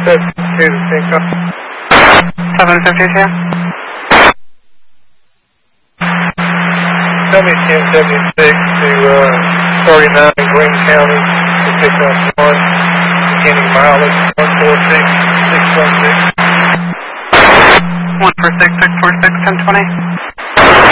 752 to Cinco. 752? Tell me 1076 to 39 in Greene County to pick up 1, beginning mileage 146616. 146, 646, 1020.